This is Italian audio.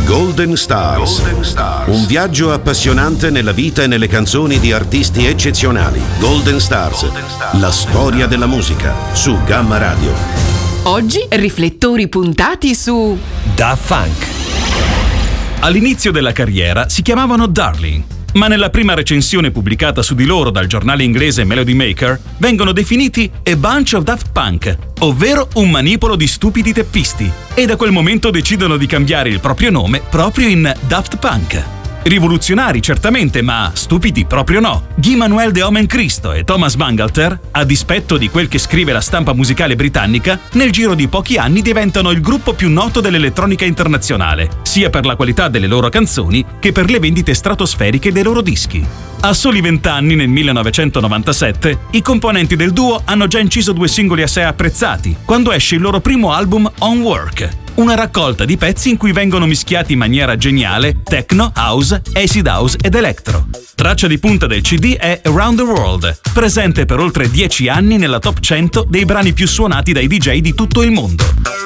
Golden Stars. Un viaggio appassionante nella vita e nelle canzoni di artisti eccezionali. Golden Stars. La storia della musica su Gamma Radio. Oggi riflettori puntati su Daft Punk. All'inizio della carriera si chiamavano Darling, ma nella prima recensione pubblicata su di loro dal giornale inglese Melody Maker vengono definiti a bunch of Daft Punk, ovvero un manipolo di stupidi teppisti, e da quel momento decidono di cambiare il proprio nome proprio in Daft Punk. Rivoluzionari certamente, ma stupidi proprio no. Guy Manuel de Omen Cristo e Thomas Bangalter, a dispetto di quel che scrive la stampa musicale britannica, nel giro di pochi anni diventano il gruppo più noto dell'elettronica internazionale, sia per la qualità delle loro canzoni che per le vendite stratosferiche dei loro dischi. A soli 20 anni, nel 1997, i componenti del duo hanno già inciso 2 singoli assai apprezzati, quando esce il loro primo album On Work, una raccolta di pezzi in cui vengono mischiati in maniera geniale techno, house, acid house ed electro. Traccia di punta del CD è Around the World, presente per oltre 10 anni nella top 100 dei brani più suonati dai DJ di tutto il mondo.